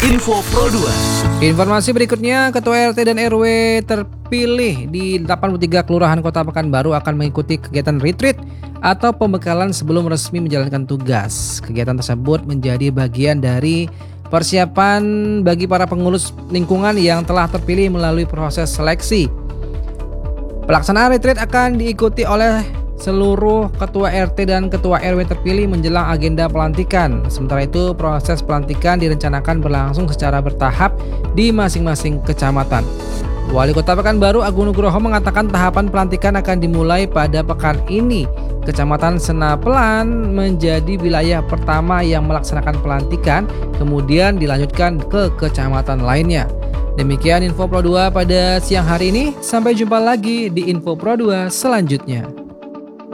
Info Pro 2. Informasi berikutnya, Ketua RT dan RW terpilih di 83 Kelurahan Kota Pekanbaru akan mengikuti kegiatan retreat atau pembekalan sebelum resmi menjalankan tugas. Kegiatan tersebut menjadi bagian dari persiapan bagi para pengurus lingkungan yang telah terpilih melalui proses seleksi. Pelaksanaan retreat akan diikuti oleh seluruh ketua RT dan ketua RW terpilih menjelang agenda pelantikan. Sementara itu, proses pelantikan direncanakan berlangsung secara bertahap di masing-masing kecamatan. Wali Kota Pekanbaru Agung Nugroho mengatakan tahapan pelantikan akan dimulai pada pekan ini. Kecamatan Senapelan menjadi wilayah pertama yang melaksanakan pelantikan, kemudian dilanjutkan ke kecamatan lainnya. Demikian Info Pro 2 pada siang hari ini. Sampai jumpa lagi di Info Pro 2 selanjutnya.